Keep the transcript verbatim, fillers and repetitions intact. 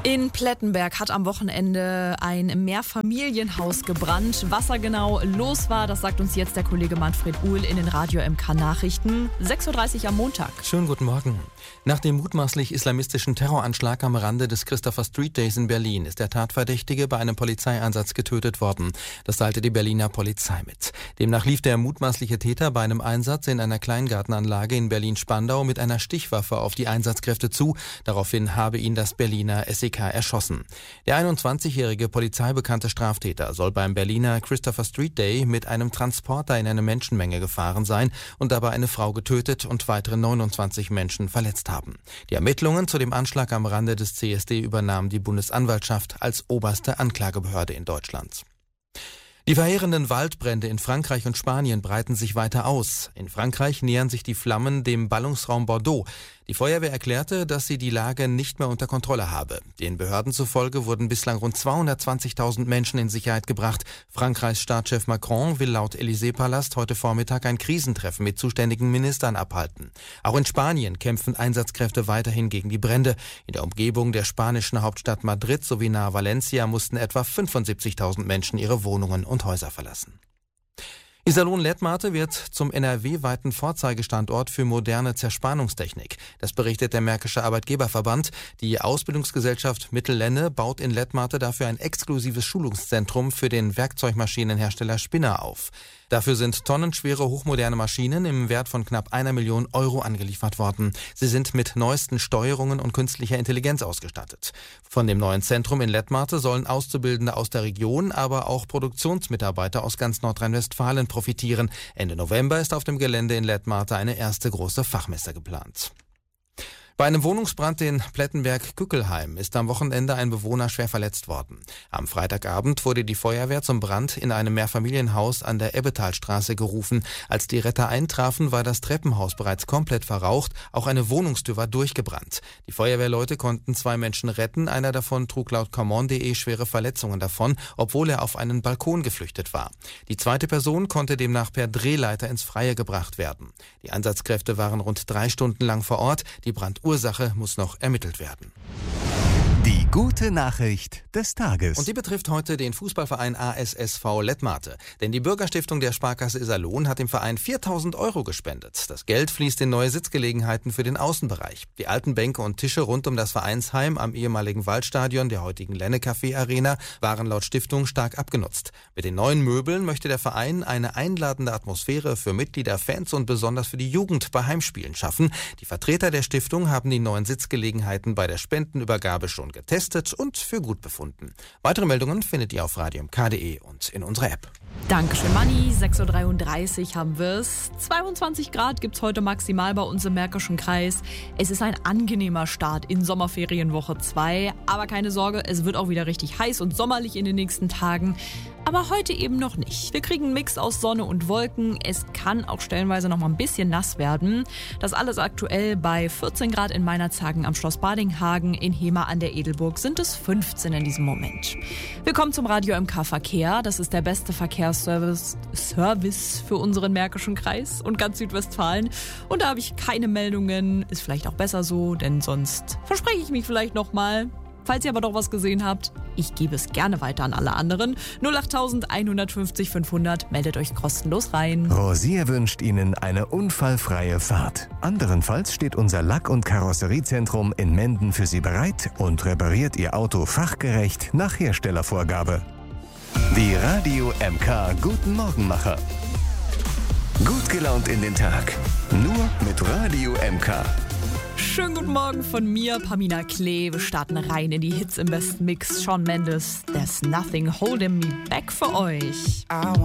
In Plettenberg hat am Wochenende ein Mehrfamilienhaus gebrannt. Was da genau los war, das sagt uns jetzt der Kollege Manfred Uhl in den Radio M K Nachrichten. sechs Uhr dreißig am Montag. Schönen guten Morgen. Nach dem mutmaßlich islamistischen Terroranschlag am Rande des Christopher Street Days in Berlin ist der Tatverdächtige bei einem Polizeieinsatz getötet worden. Das teilte die Berliner Polizei mit. Demnach lief der mutmaßliche Täter bei einem Einsatz in einer Kleingartenanlage in Berlin-Spandau mit einer Stichwaffe auf die Einsatzkräfte zu. Daraufhin habe ihn das Berliner S E K erschossen. Der einundzwanzigjährige polizeibekannte Straftäter soll beim Berliner Christopher Street Day mit einem Transporter in eine Menschenmenge gefahren sein und dabei eine Frau getötet und weitere neunundzwanzig Menschen verletzt haben. Die Ermittlungen zu dem Anschlag am Rande des C S D übernahm die Bundesanwaltschaft als oberste Anklagebehörde in Deutschland. Die verheerenden Waldbrände in Frankreich und Spanien breiten sich weiter aus. In Frankreich nähern sich die Flammen dem Ballungsraum Bordeaux. Die Feuerwehr erklärte, dass sie die Lage nicht mehr unter Kontrolle habe. Den Behörden zufolge wurden bislang rund zweihundertzwanzigtausend Menschen in Sicherheit gebracht. Frankreichs Staatschef Macron will laut Élysée-Palast heute Vormittag ein Krisentreffen mit zuständigen Ministern abhalten. Auch in Spanien kämpfen Einsatzkräfte weiterhin gegen die Brände. In der Umgebung der spanischen Hauptstadt Madrid sowie nahe Valencia mussten etwa fünfundsiebzigtausend Menschen ihre Wohnungen und Häuser verlassen. Iserlohn-Lettmate wird zum N R W-weiten Vorzeigestandort für moderne Zerspannungstechnik. Das berichtet der Märkische Arbeitgeberverband. Die Ausbildungsgesellschaft Mittellenne baut in Lettmate dafür ein exklusives Schulungszentrum für den Werkzeugmaschinenhersteller Spinner auf. Dafür sind tonnenschwere hochmoderne Maschinen im Wert von knapp einer Million Euro angeliefert worden. Sie sind mit neuesten Steuerungen und künstlicher Intelligenz ausgestattet. Von dem neuen Zentrum in Lettmate sollen Auszubildende aus der Region, aber auch Produktionsmitarbeiter aus ganz Nordrhein-Westfalen profitieren. Ende November ist auf dem Gelände in Lettmate eine erste große Fachmesse geplant. Bei einem Wohnungsbrand in Plettenberg-Kückelheim ist am Wochenende ein Bewohner schwer verletzt worden. Am Freitagabend wurde die Feuerwehr zum Brand in einem Mehrfamilienhaus an der Ebbetalstraße gerufen. Als die Retter eintrafen, war das Treppenhaus bereits komplett verraucht. Auch eine Wohnungstür war durchgebrannt. Die Feuerwehrleute konnten zwei Menschen retten. Einer davon trug laut Common punkt de schwere Verletzungen davon, obwohl er auf einen Balkon geflüchtet war. Die zweite Person konnte demnach per Drehleiter ins Freie gebracht werden. Die Einsatzkräfte waren rund drei Stunden lang vor Ort. Die Brand Ursache muss noch ermittelt werden. Die gute Nachricht des Tages. Und die betrifft heute den Fußballverein A S S V Lettmate. Denn die Bürgerstiftung der Sparkasse Iserlohn hat dem Verein viertausend Euro gespendet. Das Geld fließt in neue Sitzgelegenheiten für den Außenbereich. Die alten Bänke und Tische rund um das Vereinsheim am ehemaligen Waldstadion der heutigen Lenne-Café Arena waren laut Stiftung stark abgenutzt. Mit den neuen Möbeln möchte der Verein eine einladende Atmosphäre für Mitglieder, Fans und besonders für die Jugend bei Heimspielen schaffen. Die Vertreter der Stiftung haben die neuen Sitzgelegenheiten bei der Spendenübergabe schon getestet und für gut befunden. Weitere Meldungen findet ihr auf radio m k punkt de und in unserer App. Dankeschön, Manni. sechs Uhr dreiunddreißig haben wir es. zweiundzwanzig Grad gibt es heute maximal bei uns im Märkischen Kreis. Es ist ein angenehmer Start in Sommerferienwoche zwei. Aber keine Sorge, es wird auch wieder richtig heiß und sommerlich in den nächsten Tagen. Aber heute eben noch nicht. Wir kriegen einen Mix aus Sonne und Wolken. Es kann auch stellenweise noch mal ein bisschen nass werden. Das alles aktuell bei vierzehn Grad in Meinerzhagen am Schloss Badinghagen. In Hema an der Edelburg sind es fünfzehn in diesem Moment. Wir kommen zum Radio M K Verkehr. Das ist der beste Verkehrsservice Service für unseren Märkischen Kreis und ganz Südwestfalen. Und da habe ich keine Meldungen. Ist vielleicht auch besser so, denn sonst verspreche ich mich vielleicht noch mal. Falls ihr aber doch was gesehen habt, ich gebe es gerne weiter an alle anderen. null acht eins fünf null fünfhundert, meldet euch kostenlos rein. Rosier wünscht Ihnen eine unfallfreie Fahrt. Anderenfalls steht unser Lack- und Karosseriezentrum in Menden für Sie bereit und repariert Ihr Auto fachgerecht nach Herstellervorgabe. Die Radio M K Guten Morgenmacher. Gut gelaunt in den Tag. Nur mit Radio M K. Schönen guten Morgen von mir, Pamina Klee. Wir starten rein in die Hits im besten Mix. Shawn Mendes, There's Nothing Holding Me Back für euch.